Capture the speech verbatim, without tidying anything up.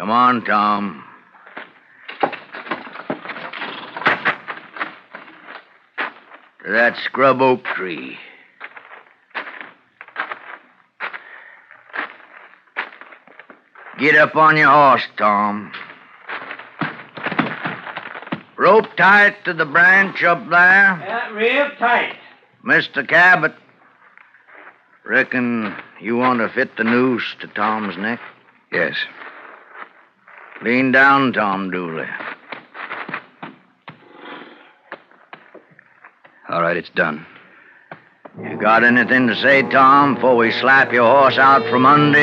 Come on, Tom. To that scrub oak tree. Get up on your horse, Tom. Rope tight to the branch up there. Yeah, real tight. Mister Cabot, reckon you want to fit the noose to Tom's neck? Yes. Lean down, Tom Dooley. All right, it's done. You got anything to say, Tom, before we slap your horse out from under